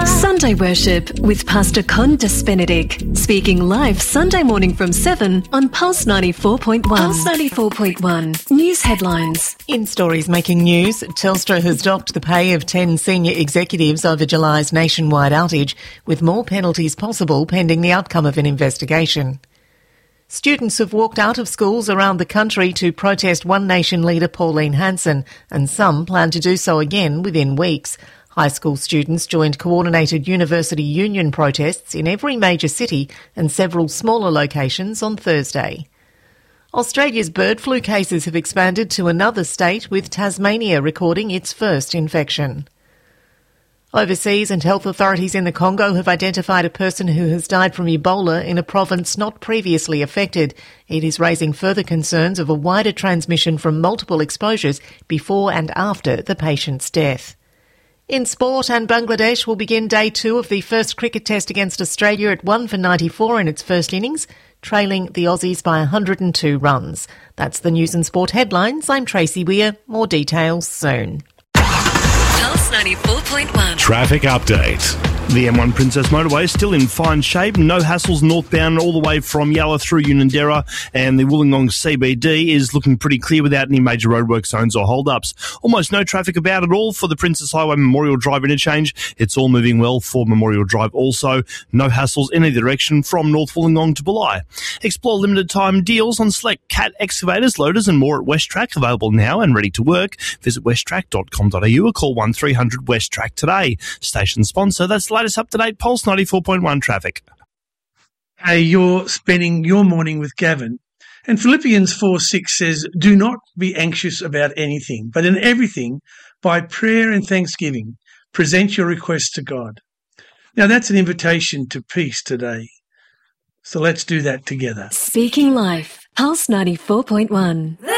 Sunday Worship with Pastor Condas Benedict, speaking live Sunday morning from 7 on Pulse 94.1. Pulse 94.1. News headlines. In stories making news, Telstra has docked the pay of 10 senior executives over July's nationwide outage, with more penalties possible pending the outcome of an investigation. Students have walked out of schools around the country to protest One Nation leader Pauline Hanson, and some plan to do so again within weeks. High school students joined coordinated university union protests in every major city and several smaller locations on Thursday. Australia's bird flu cases have expanded to another state, with Tasmania recording its first infection. Overseas, and health authorities in the Congo have identified a person who has died from Ebola in a province not previously affected. It is raising further concerns of a wider transmission from multiple exposures before and after the patient's death. In sport, and Bangladesh will begin day 2 of the first cricket test against Australia at 1 for 94 in its first innings, trailing the Aussies by 102 runs. That's the news and sport headlines. I'm Tracy Weir. More details soon. Pulse 94.1. Traffic update. The M1 Princess Motorway is still in fine shape. No hassles northbound all the way from Yalla through Unanderra, and the Wollongong CBD is looking pretty clear without any major roadwork zones or hold-ups. Almost no traffic about at all for the Princess Highway Memorial Drive interchange. It's all moving well for Memorial Drive also. No hassles in either direction from North Wollongong to Bulli. Explore limited time deals on select Cat excavators, loaders and more at WestTrac, available now and ready to work. Visit westtrac.com.au or call 1300 WestTrac today. Station sponsor, that's the latest up-to-date Pulse 94.1 traffic. Hey, you're spending your morning with Gavin. And Philippians 4:6 says, "Do not be anxious about anything, but in everything, by prayer and thanksgiving, present your requests to God." Now, that's an invitation to peace today. So let's do that together. Speaking life. Pulse 94.1.